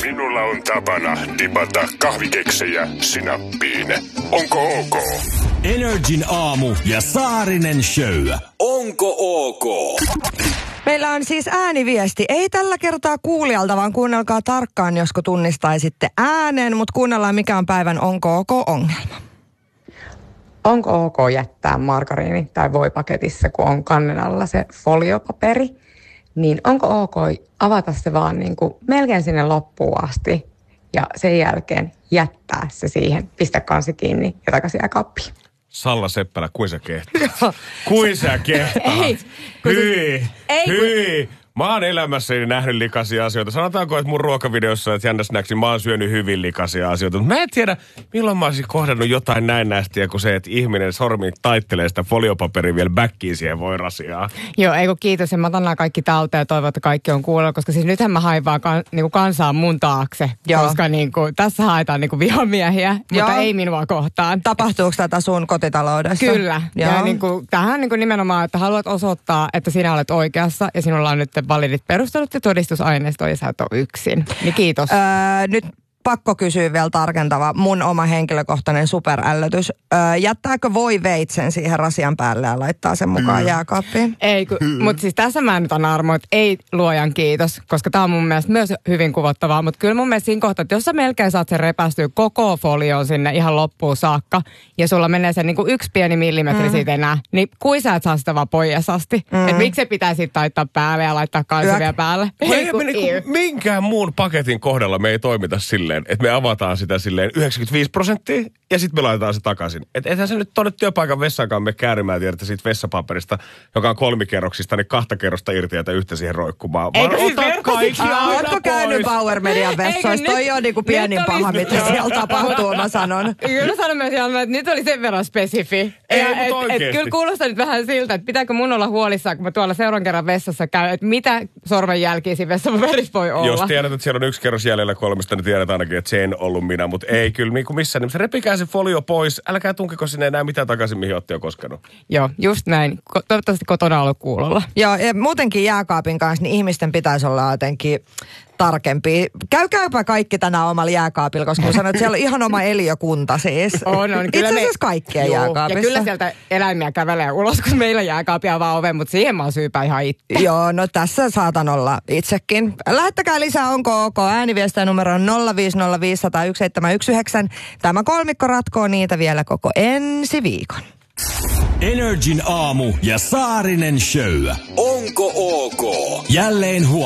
Sinulla on tapana tipata kahvikeksejä sinappiin. Onko ok? Energin aamu ja Saarinen show. Onko ok? Meillä on siis ääniviesti. Ei tällä kertaa kuulijalta, vaan kuunnelkaa tarkkaan, josko tunnistaisitte äänen, mutta kuunnellaan mikä on päivän onko ok ongelma. Onko ok jättää margariini tai voipaketissa, kun on kannen alla se foliopaperi? Niin onko ok avata se vaan niin kuin melkein sinne loppuun asti ja sen jälkeen jättää se siihen, pistä kansi kiinni ja takaisin jääkaappiin? Salla Seppälä, kuin sä kehtaat? Kuin sä kehtaat? Hyi! Mä oon elämässäni nähnyt likaisia asioita. Sanotaanko, että mun ruokavideossa, että jännä snäksin, mä oon syönyt hyvin likaisia asioita. Mutta mä en tiedä, milloin mä olisin kohdannut jotain näin nästiä, kuin se, että ihminen sormi taittelee sitä foliopaperia vielä backiin siihen voirasiaan. Joo, ei kun kiitos. Ja mä otan nämä kaikki talteen ja toivon, että kaikki on kuulla, koska siis nythän mä hain vaan niinku kansaa mun taakse. Joo. Koska niinku, tässä haetaan niinku vihamiehiä, mutta ei minua kohtaan. Tapahtuuko tätä sun kotitaloudessa? Kyllä. Joo. Ja niinku, tähän niinku nimenomaan, että haluat osoittaa, että sinä olet oikeassa ja sinulla on nyt validit perustelut ja todistusaineisto ja sä et ole yksin. Niin kiitos. Nyt pakko kysyä vielä tarkentava mun oma henkilökohtainen superällötys. Jättääkö voi veitsen siihen rasian päälle ja laittaa sen mukaan jääkaappiin? Ei, mutta siis tässä mä nyt on armo, että ei luojan kiitos, koska tää on mun mielestä myös hyvin kuvottavaa. Mutta kyllä mun mielestä siinä kohtaa, että jos sä melkein saat sen repästyä koko folioon sinne ihan loppuun saakka ja sulla menee se niinku yksi pieni millimetri siitä enää, niin kui sä et saa sitä vaan poijasasti. Että miksi se pitää sitten taittaa päälle ja laittaa kansi vielä päälle? Minkään muun paketin kohdalla me ei toimita silleen, että me avataan sitä silleen 95% ja sitten me laitetaan se takaisin. Että ethän se nyt tuonne työpaikan vessaankaan me käärimään tiedätte siitä vessapaperista, joka on 3 kerroksista, niin 2 kerrosta irti ja yhtä siihen roikkumaan. Eikö siis ootko käynyt Power Median vessoissa? Toi on niinku pienin paha, mitä siellä tapahtuu, mä sanon. Kyllä sanon myös ihan, että nyt oli sen verran spesifi. Kyllä kuulostaa nyt vähän siltä, että pitääkö mun olla huolissaan, kun mä tuolla seuraavan kerran vessassa käyn, että mitä sormenjälkiä siinä vessapaperissa voi olla. Jos tiedät, että siellä on 1 kerros jäljellä 3, niin tiedät ainakin, että se en ollut minä, mutta ei kyllä niin kuin missään nimessä. Repikää se folio pois, älkää tunkiko sinne enää mitään takaisin, mihin olette jo koskenut. Joo, just näin. Toivottavasti kotona ollut kuulolla. Joo, ja muutenkin jääkaapin kanssa, niin ihmisten pitäisi olla jotenkin tarkempi. Käykääpä kaikki tänään omalla jääkaapilla, koska kun sanoit, että siellä on ihan oma eliökunta siis. On. Itse asiassa kaikkien jääkaapissa. Ja kyllä sieltä eläimiä kävelee ulos, kun meillä jääkaapia avaa oven, mutta siihen mä oon syypä ihan itse. Joo, no tässä saatan olla itsekin. Lähettäkää lisää onko ok. Ääniviestiä numero on 050501719. Tämä kolmikko ratkoo niitä vielä koko ensi viikon. Energin aamu ja Saarinen show. Onko ok? Jälleen huomenna.